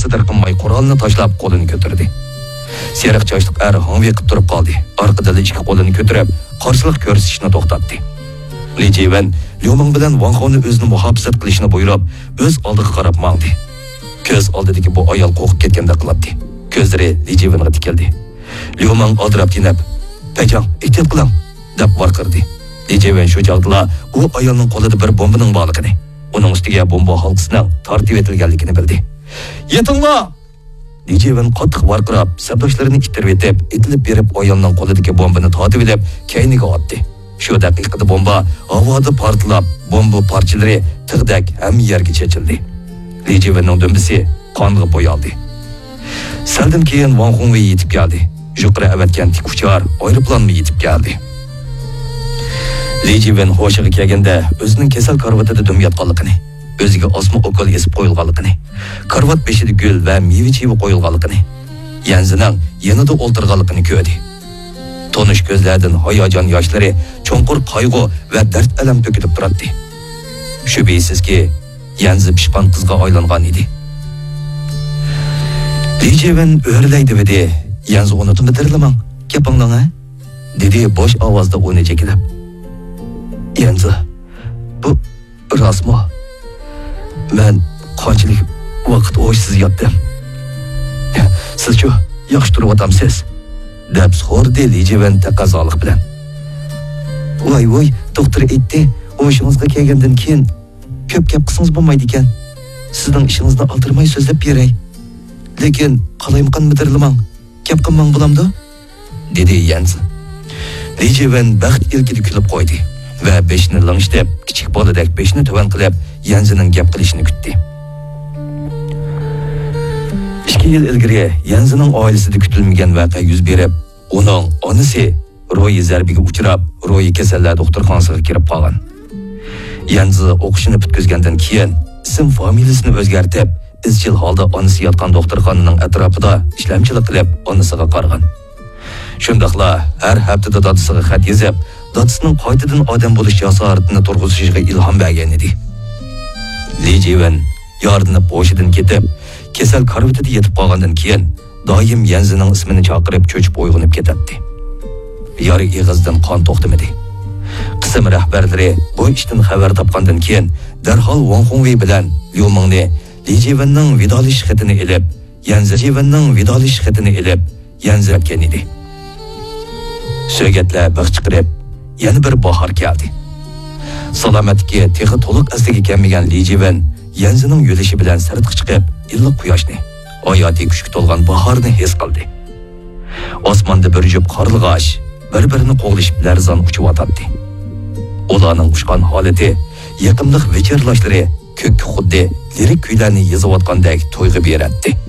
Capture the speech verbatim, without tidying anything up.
tirqinmay qurolni tashlab qo'lini ko'tardi. Seriq chochliq er hanvi qilib turib qoldi. Orqadan ikki qo'lini ko'tarib, qarshilik ko'rsatishni to'xtatdi. Li Jiwen Liu Ming bilan Wang Hongni o'zini muhofazat qilishni buyurib, o'z oldiga qarab mangdi. Ko'z oldidagi bu ayol qo'rqib ketganda qilibdi. Ko'zlari Li Jiwenga tikildi. Liu Ming oldirab tinib, "Pejang, ehtiyot qiling", deb varqirdi. Li Jiwen shu chog'da u ayolning qo'lida bir bombaning borligini, uning ustiga bomba halqasining tortib etilganligini bildi. "Yetinglar!" Li Jiwen qattiq varqirab, sabdoshlarini ittirib etib, etilib berib ayolning qo'lidagi bombani tortib olib, keyniga otdi. Shu daqiqada bomba havoda portlab, bomba parchalari tig'dak ham yerga chechildi. Li Jiwenning dumbisi qonga bo'yaldi. Saldan keyin Wang Hongwei yetib keldi. Yuqori avatgan tik uchar aeroplanmi yetib keldi. Li Jiwen hoshiga kelganda o'zining kasal karvatida dum yotganligini, o'ziga osma okol esib qo'yilganligini, karvat beshida gul va meva-cheva qo'yilganligini, Yanzining yanida o'ltirganligini ko'rdi. Tonish ko'zlardan hayajon yoshlari, cho'nqur qayg'u va dard alam to'kilib turardi. Shubhasizki, Yanzi pishqon qizga aylangan edi. Li Jiwen o'rlaydi dedi. "Yanzi unutib bitirlamang, gapinglang a?" dedi bosh ovozda uni chekilib. "Yanzi, bu rostmi? Men qanchalik vaqt o'ysiz yotdim. Siz-chu yaxshi turib o'tamsiz?" deb so'radi Li Jiwen taqozolik bilan. "Voy voy, doktor aytdi, o'shingizga kelgandan keyin ko'p gap qilsangiz bo'lmaydi ekan. Sizning ishingizni oldirmay so'zlab beray. Lekin qalayimqan bitirlamang, gap qilmang bo'lamdi?" dedi Yanzi. Li Jiwen baxt ilkida kulib qo'ydi va beshini langshtab, kichik boladek beshini tuvan qilib, Yanzining gap qilishini kutdi. ikki yil ilgari Yanzining oilasida kutilmagan voqea yuz berib, uning onasi ro'yi zarbiga uchrab, ro'yi kasallar doktorxonasiga kirib qolgan. Yanzi o'qishini bitkazgandan keyin ism familiyasini o'zgartirib, izchil holda onasi yotgan doktorxonaning atrofida ishlamchilik qilib, onasiga qargan. Shundaqla har haftada dadasiga xat yozib, dadasining qaytadan odam bo'lish jasoratini turg'izishiga ilhom bergan edi. Li Jiwen yordini bo'shidan ketib, kasal karvatida yetib qolgandan keyin doim Yanzining ismini chaqirib cho'chib uyg'onib ketadi. Yori ig'izdan qon to'xtamadi. Qism rahbarlari bu ishdan xabar topgandan keyin darhol Wang Hongwei bilan Liu Mingni Li Jiwenning vidolish xatini elib, Yanzi Jiwenning vidolish xatini elib, Yanzi aytgan edi. Söhbatlar baq chiqarib, yana bir bahor keldi. Salomatga texi to'liq asliga kelmagan Li Jiwen Yanzining yo'lishi bilan sirtqa chiqib, illiq quyoshni, hayotiy kuchga to'lgan bahorni his qildi. Osmonda bir jup qorlig'ash bir-birini qo'g'lishib larzon uchib o'tadi. Ularning ushqan holati, yaqimliq vichirlashlari ko'kka xuddi lirik kuylarni yozayotgandek to'yg'i beradi.